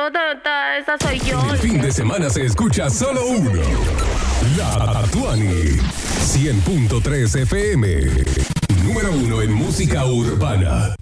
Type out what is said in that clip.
esa soy yo. El fin de semana se escucha solo uno. La Tuani. 100.3 FM. Número 1 en música urbana.